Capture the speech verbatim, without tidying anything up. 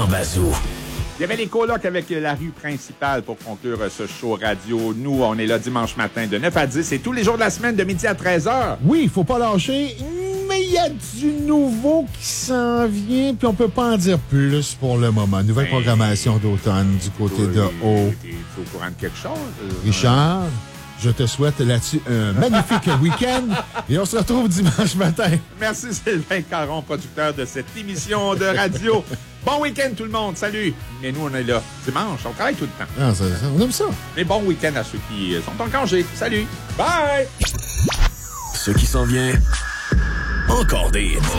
Bazou. Il y avait les colocs avec la rue principale pour conclure ce show radio. Nous, on est là dimanche matin de neuf à dix et tous les jours de la semaine de midi à treize heures. Oui, il faut pas lâcher, mais il y a du nouveau qui s'en vient, puis on peut pas en dire plus pour le moment. Nouvelle Ben, programmation d'automne du côté de haut. Tu es au courant de quelque chose? Richard, je te souhaite là-dessus un magnifique week-end et on se retrouve dimanche matin. Merci Sylvain Caron, producteur de cette émission de radio. Bon week-end tout le monde, salut! Mais nous, on est là dimanche, on travaille tout le temps. Ah, ça, ça, on aime ça. Mais bon week-end à ceux qui sont en congé. Salut! Bye! Ce qui s'en vient, encore des hits.